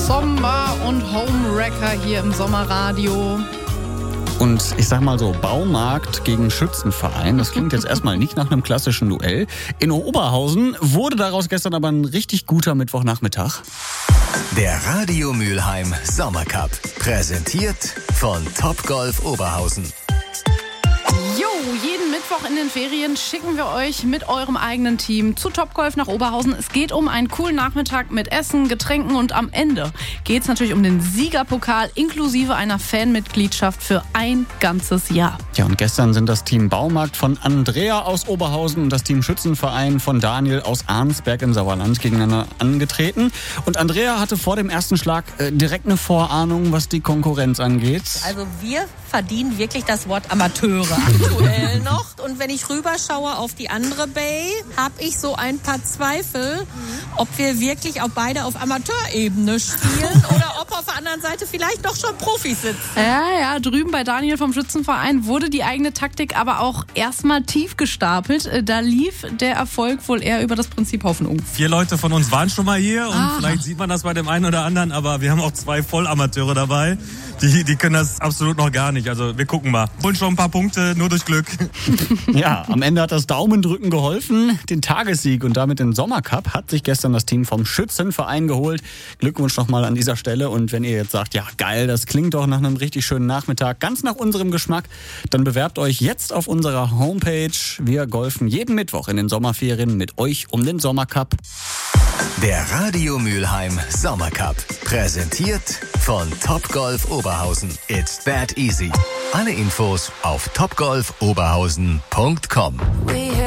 Sommer und Homewrecker hier im Sommerradio. Und ich sag mal so, Baumarkt gegen Schützenverein, das klingt jetzt erstmal nicht nach einem klassischen Duell. In Oberhausen wurde daraus gestern aber ein richtig guter Mittwochnachmittag. Der Radio Mülheim Sommercup, präsentiert von Topgolf Oberhausen. Jo, jeden Mittwoch in den Ferien schicken wir euch mit eurem eigenen Team zu Topgolf nach Oberhausen. Es geht um einen coolen Nachmittag mit Essen, Getränken und am Ende geht es natürlich um den Siegerpokal inklusive einer Fanmitgliedschaft für ein ganzes Jahr. Ja, und gestern sind das Team Baumarkt von Andrea aus Oberhausen und das Team Schützenverein von Daniel aus Arnsberg im Sauerland gegeneinander angetreten. Und Andrea hatte vor dem ersten Schlag direkt eine Vorahnung, was die Konkurrenz angeht. Also wir verdienen wirklich das Wort Amateure aktuell noch. Und wenn ich rüberschaue auf die andere Bay, habe ich so ein paar Zweifel, ob wir wirklich auch beide auf Amateurebene spielen oder ob auf der anderen Seite vielleicht doch schon Profis sitzen. Ja, drüben bei Daniel vom Schützenverein wurde die eigene Taktik aber auch erstmal tief gestapelt. Da lief der Erfolg wohl eher über das Prinzip Hoffnung. 4 Leute von uns waren schon mal hier und vielleicht sieht man das bei dem einen oder anderen, aber wir haben auch 2 Vollamateure dabei. Die können das absolut noch gar nicht. Also wir gucken mal. Holen schon ein paar Punkte, nur durch Glück. Ja, am Ende hat das Daumendrücken geholfen. Den Tagessieg und damit den Sommercup hat sich gestern das Team vom Schützenverein geholt. Glückwunsch nochmal an dieser Stelle. Und wenn ihr jetzt sagt, ja geil, das klingt doch nach einem richtig schönen Nachmittag, ganz nach unserem Geschmack, dann bewerbt euch jetzt auf unserer Homepage. Wir golfen jeden Mittwoch in den Sommerferien mit euch um den Sommercup. Der Radio Mülheim Sommercup, präsentiert von Topgolf Oberhausen. It's that easy. Alle Infos auf topgolfoberhausen.com.